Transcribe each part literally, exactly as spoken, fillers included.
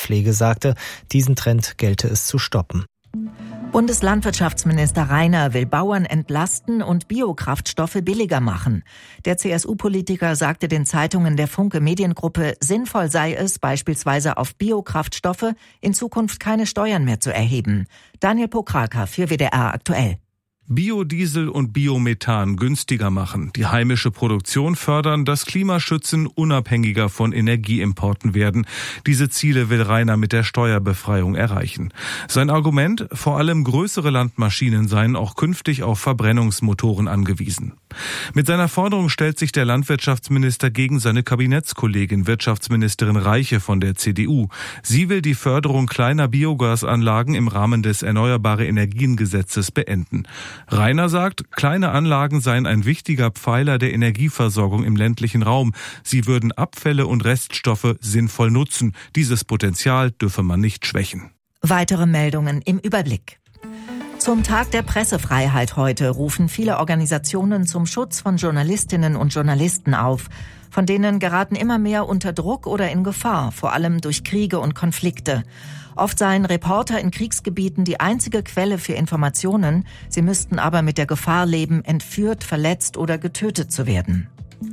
Altenpflege sagte, diesen Trend gelte es zu stoppen. Bundeslandwirtschaftsminister Rainer will Bauern entlasten und Biokraftstoffe billiger machen. Der C S U-Politiker sagte den Zeitungen der Funke Mediengruppe, sinnvoll sei es, beispielsweise auf Biokraftstoffe in Zukunft keine Steuern mehr zu erheben. Daniel Pokraka für W D R aktuell. Biodiesel und Biomethan günstiger machen, die heimische Produktion fördern, das Klima schützen, unabhängiger von Energieimporten werden. Diese Ziele will Rainer mit der Steuerbefreiung erreichen. Sein Argument, vor allem größere Landmaschinen seien auch künftig auf Verbrennungsmotoren angewiesen. Mit seiner Forderung stellt sich der Landwirtschaftsminister gegen seine Kabinettskollegin Wirtschaftsministerin Reiche von der C D U. Sie will die Förderung kleiner Biogasanlagen im Rahmen des Erneuerbare Energien Gesetzes beenden. Rainer sagt, kleine Anlagen seien ein wichtiger Pfeiler der Energieversorgung im ländlichen Raum. Sie würden Abfälle und Reststoffe sinnvoll nutzen. Dieses Potenzial dürfe man nicht schwächen. Weitere Meldungen im Überblick. Zum Tag der Pressefreiheit heute rufen viele Organisationen zum Schutz von Journalistinnen und Journalisten auf. Von denen geraten immer mehr unter Druck oder in Gefahr, vor allem durch Kriege und Konflikte. Oft seien Reporter in Kriegsgebieten die einzige Quelle für Informationen. Sie müssten aber mit der Gefahr leben, entführt, verletzt oder getötet zu werden.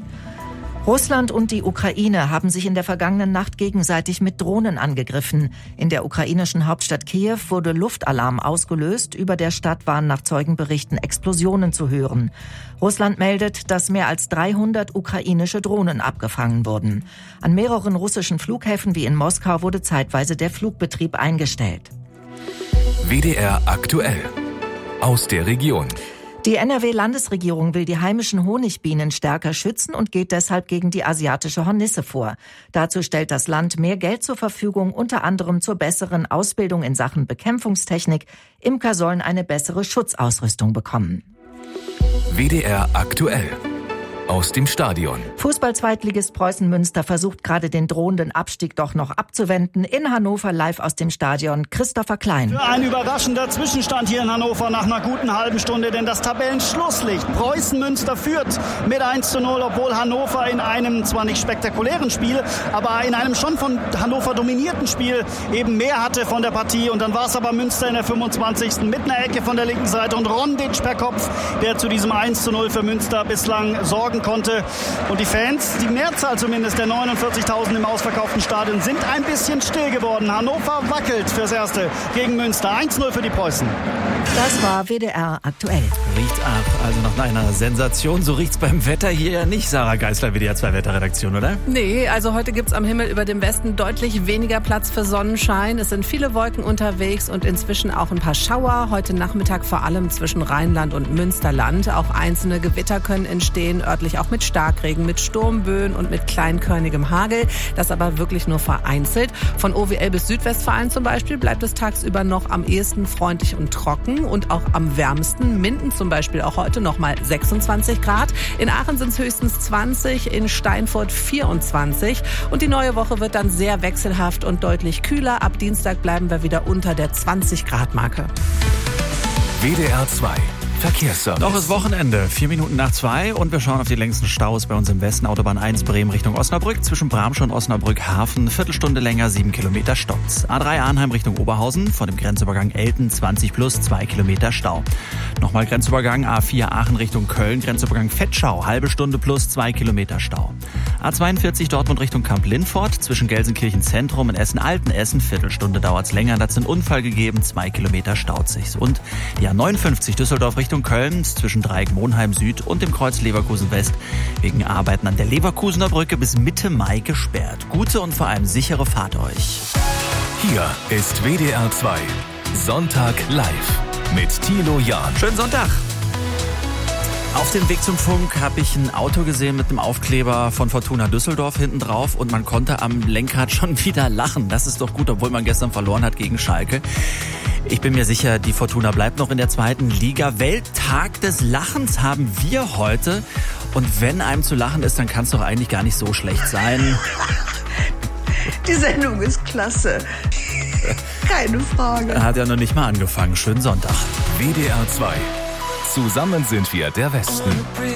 Russland und die Ukraine haben sich in der vergangenen Nacht gegenseitig mit Drohnen angegriffen. In der ukrainischen Hauptstadt Kiew wurde Luftalarm ausgelöst. Über der Stadt waren nach Zeugenberichten Explosionen zu hören. Russland meldet, dass mehr als dreihundert ukrainische Drohnen abgefangen wurden. An mehreren russischen Flughäfen wie in Moskau wurde zeitweise der Flugbetrieb eingestellt. W D R aktuell aus der Region. Die N R W-Landesregierung will die heimischen Honigbienen stärker schützen und geht deshalb gegen die asiatische Hornisse vor. Dazu stellt das Land mehr Geld zur Verfügung, unter anderem zur besseren Ausbildung in Sachen Bekämpfungstechnik. Imker sollen eine bessere Schutzausrüstung bekommen. W D R aktuell aus dem Stadion. Fußball-Zweitligist Preußen Münster versucht gerade den drohenden Abstieg doch noch abzuwenden. In Hannover live aus dem Stadion Christopher Klein. Ein überraschender Zwischenstand hier in Hannover nach einer guten halben Stunde, denn das Tabellenschlusslicht Preußen Münster führt mit eins zu null, obwohl Hannover in einem zwar nicht spektakulären Spiel, aber in einem schon von Hannover dominierten Spiel eben mehr hatte von der Partie. Und dann war es aber Münster in der fünfundzwanzigsten mit einer Ecke von der linken Seite und Rondic per Kopf, der zu diesem eins zu null für Münster bislang sorgen konnte. Und die Fans, die Mehrzahl zumindest der neunundvierzigtausend im ausverkauften Stadion, sind ein bisschen still geworden. Hannover wackelt fürs Erste gegen Münster. eins zu null für die Preußen. Das war W D R aktuell. Riecht ab, also nach einer Sensation. So riecht's beim Wetter hier ja nicht. Sarah Geisler, W D R zwei Wetterredaktion, oder? Nee, also heute gibt's am Himmel über dem Westen deutlich weniger Platz für Sonnenschein. Es sind viele Wolken unterwegs und inzwischen auch ein paar Schauer. Heute Nachmittag vor allem zwischen Rheinland und Münsterland. Auch einzelne Gewitter können entstehen, örtlich auch mit Starkregen, mit Sturmböen und mit kleinkörnigem Hagel. Das aber wirklich nur vereinzelt. Von O W L bis Südwestfalen zum Beispiel bleibt es tagsüber noch am ehesten freundlich und trocken und auch am wärmsten. Minden zum Beispiel auch heute noch mal sechsundzwanzig Grad. In Aachen sind es höchstens zwanzig, in Steinfurt vierundzwanzig. Und die neue Woche wird dann sehr wechselhaft und deutlich kühler. Ab Dienstag bleiben wir wieder unter der zwanzig Grad Marke. W D R zwei Verkehrsservice. Noch ist Wochenende, vier Minuten nach zwei und wir schauen auf die längsten Staus bei uns im Westen. Autobahn eins Bremen Richtung Osnabrück, zwischen Bramsche und Osnabrück Hafen, Viertelstunde länger, sieben Kilometer stoppt. A drei Arnheim Richtung Oberhausen, vor dem Grenzübergang Elten zwanzig plus, zwei Kilometer Stau. Nochmal Grenzübergang A vier Aachen Richtung Köln, Grenzübergang Vetschau, halbe Stunde plus, zwei Kilometer Stau. A zweiundvierzig Dortmund Richtung Kamp-Lindfort, zwischen Gelsenkirchen Zentrum und Essen-Altenessen, Viertelstunde dauert's länger, da hat's einen Unfall gegeben, zwei Kilometer staut sich's. Und die A neunundfünfzig Düsseldorf Richtung Köln, zwischen Dreieck Monheim Süd und dem Kreuz Leverkusen West, wegen Arbeiten an der Leverkusener Brücke bis Mitte Mai gesperrt. Gute und vor allem sichere Fahrt euch. Hier ist W D R zwei Sonntag live mit Thilo Jahn. Schönen Sonntag. Auf dem Weg zum Funk habe ich ein Auto gesehen mit einem Aufkleber von Fortuna Düsseldorf hinten drauf und man konnte am Lenkrad schon wieder lachen. Das ist doch gut, obwohl man gestern verloren hat gegen Schalke. Ich bin mir sicher, die Fortuna bleibt noch in der zweiten Liga. Welttag des Lachens haben wir heute. Und wenn einem zu lachen ist, dann kann es doch eigentlich gar nicht so schlecht sein. Die Sendung ist klasse. Keine Frage. Hat ja noch nicht mal angefangen. Schönen Sonntag. W D R zwei. Zusammen sind wir der Westen.